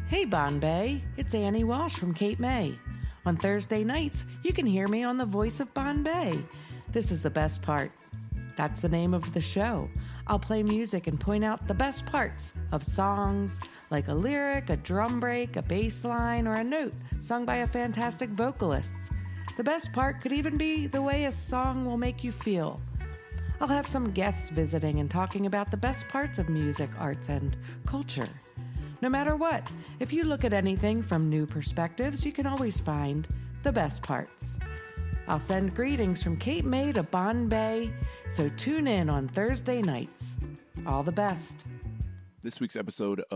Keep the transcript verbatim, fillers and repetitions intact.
Hey Bombay, it's Annie Walsh from Cape May. On Thursday nights, you can hear me on The Voice of Bombay. This is the best part. That's the name of the show. I'll play music and point out the best parts of songs, like a lyric, a drum break, a bass line, or a note sung by a fantastic vocalist. The best part could even be the way a song will make you feel. I'll have some guests visiting and talking about the best parts of music, arts, and culture. No matter what, if you look at anything from new perspectives, you can always find the best parts. I'll send greetings from Cape May to Bombay, so tune in on Thursday nights. All the best. This week's episode